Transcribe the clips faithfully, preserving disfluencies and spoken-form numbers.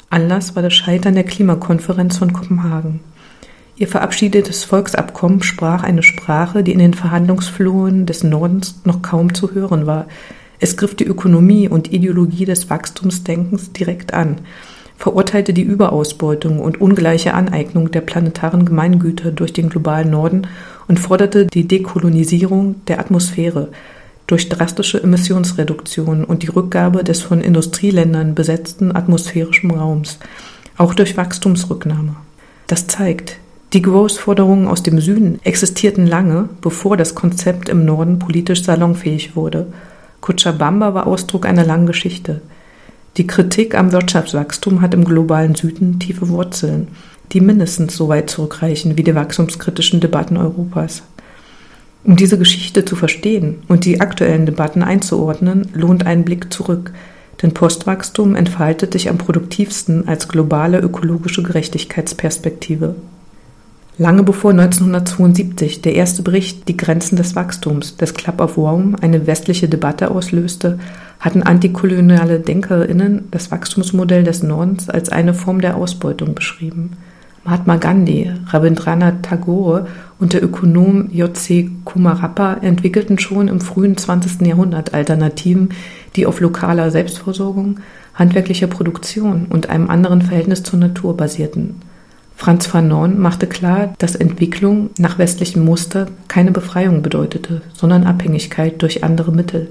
Anlass war das Scheitern der Klimakonferenz von Kopenhagen. Ihr verabschiedetes Volksabkommen sprach eine Sprache, die in den Verhandlungsfluren des Nordens noch kaum zu hören war. Es griff die Ökonomie und Ideologie des Wachstumsdenkens direkt an, verurteilte die Überausbeutung und ungleiche Aneignung der planetaren Gemeingüter durch den globalen Norden und forderte die Dekolonisierung der Atmosphäre durch drastische Emissionsreduktion und die Rückgabe des von Industrieländern besetzten atmosphärischen Raums, auch durch Wachstumsrücknahme. Das zeigt, die Growth-Forderungen aus dem Süden existierten lange, bevor das Konzept im Norden politisch salonfähig wurde. Cochabamba war Ausdruck einer langen Geschichte. Die Kritik am Wirtschaftswachstum hat im globalen Süden tiefe Wurzeln, die mindestens so weit zurückreichen wie die wachstumskritischen Debatten Europas. Um diese Geschichte zu verstehen und die aktuellen Debatten einzuordnen, lohnt ein Blick zurück, denn Postwachstum entfaltet sich am produktivsten als globale ökologische Gerechtigkeitsperspektive. Lange bevor neunzehnhundertzweiundsiebzig der erste Bericht Die Grenzen des Wachstums des Club of Rome eine westliche Debatte auslöste, hatten antikoloniale DenkerInnen das Wachstumsmodell des Nordens als eine Form der Ausbeutung beschrieben. Mahatma Gandhi, Rabindranath Tagore und der Ökonom J C Kumarappa entwickelten schon im frühen zwanzigsten Jahrhundert Alternativen, die auf lokaler Selbstversorgung, handwerklicher Produktion und einem anderen Verhältnis zur Natur basierten. Frantz Fanon machte klar, dass Entwicklung nach westlichem Muster keine Befreiung bedeutete, sondern Abhängigkeit durch andere Mittel.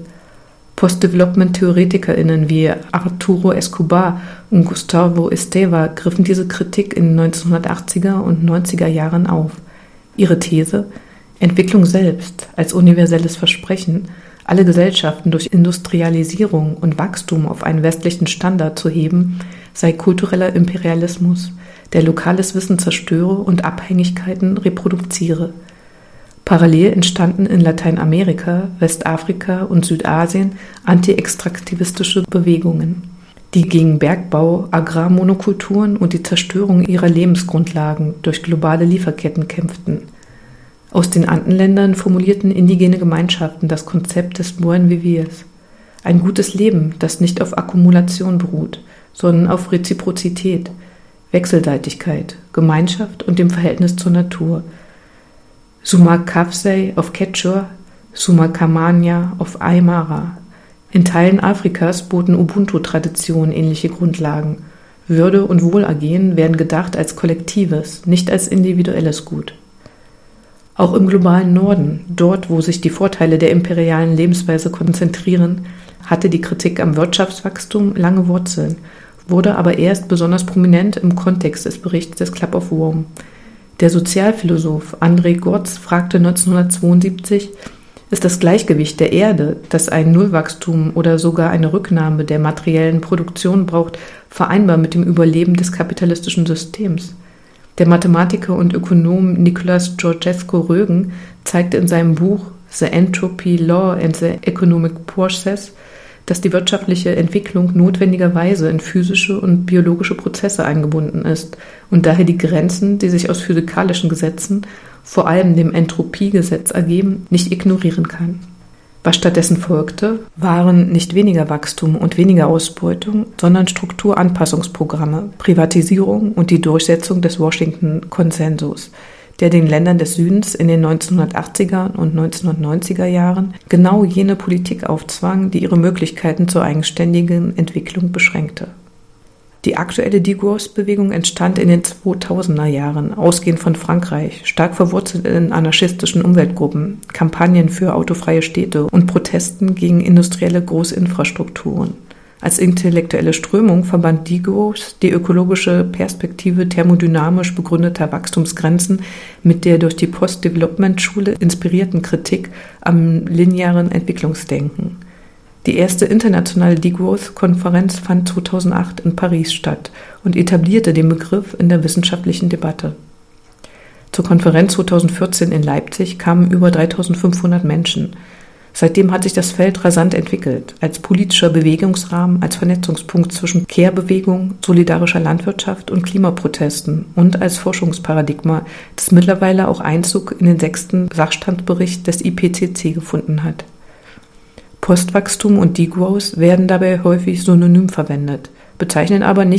Post-Development-TheoretikerInnen wie Arturo Escobar und Gustavo Esteva griffen diese Kritik in den neunzehnhundertachtziger und neunziger Jahren auf. Ihre These, Entwicklung selbst als universelles Versprechen, alle Gesellschaften durch Industrialisierung und Wachstum auf einen westlichen Standard zu heben, sei kultureller Imperialismus, der lokales Wissen zerstöre und Abhängigkeiten reproduziere. Parallel entstanden in Lateinamerika, Westafrika und Südasien anti-extraktivistische Bewegungen, die gegen Bergbau, Agrarmonokulturen und die Zerstörung ihrer Lebensgrundlagen durch globale Lieferketten kämpften. Aus den Andenländern formulierten indigene Gemeinschaften das Konzept des Buen Viviers, ein gutes Leben, das nicht auf Akkumulation beruht, sondern auf Reziprozität, Wechselseitigkeit, Gemeinschaft und dem Verhältnis zur Natur. Sumakafsei auf Quechua, Sumakamanya auf Aymara. In Teilen Afrikas boten Ubuntu-Traditionen ähnliche Grundlagen. Würde und Wohlergehen werden gedacht als kollektives, nicht als individuelles Gut. Auch im globalen Norden, dort wo sich die Vorteile der imperialen Lebensweise konzentrieren, hatte die Kritik am Wirtschaftswachstum lange Wurzeln, wurde aber erst besonders prominent im Kontext des Berichts des Club of Rome. Der Sozialphilosoph André Gorz fragte neunzehnhundertzweiundsiebzig, ist das Gleichgewicht der Erde, das ein Nullwachstum oder sogar eine Rücknahme der materiellen Produktion braucht, vereinbar mit dem Überleben des kapitalistischen Systems? Der Mathematiker und Ökonom Nicolas Georgescu-Rögen zeigte in seinem Buch The Entropy Law and the Economic Process, dass die wirtschaftliche Entwicklung notwendigerweise in physische und biologische Prozesse eingebunden ist und daher die Grenzen, die sich aus physikalischen Gesetzen, vor allem dem Entropiegesetz ergeben, nicht ignorieren kann. Was stattdessen folgte, waren nicht weniger Wachstum und weniger Ausbeutung, sondern Strukturanpassungsprogramme, Privatisierung und die Durchsetzung des Washington-Konsensus, der den Ländern des Südens in den neunzehnhundertachtziger und neunzehnhundertneunziger Jahren genau jene Politik aufzwang, die ihre Möglichkeiten zur eigenständigen Entwicklung beschränkte. Die aktuelle Degrowth-Bewegung entstand in den zweitausender Jahren, ausgehend von Frankreich, stark verwurzelt in anarchistischen Umweltgruppen, Kampagnen für autofreie Städte und Protesten gegen industrielle Großinfrastrukturen. Als intellektuelle Strömung verband Degrowth die ökologische Perspektive thermodynamisch begründeter Wachstumsgrenzen mit der durch die Post-Development-Schule inspirierten Kritik am linearen Entwicklungsdenken. Die erste internationale Degrowth-Konferenz fand zweitausendacht in Paris statt und etablierte den Begriff in der wissenschaftlichen Debatte. Zur Konferenz zweitausendvierzehn in Leipzig kamen über dreitausendfünfhundert Menschen. Seitdem hat sich das Feld rasant entwickelt, als politischer Bewegungsrahmen, als Vernetzungspunkt zwischen Care-Bewegung, solidarischer Landwirtschaft und Klimaprotesten und als Forschungsparadigma, das mittlerweile auch Einzug in den sechsten Sachstandsbericht des I P C C gefunden hat. Postwachstum und Degrowth werden dabei häufig synonym verwendet, bezeichnen aber nicht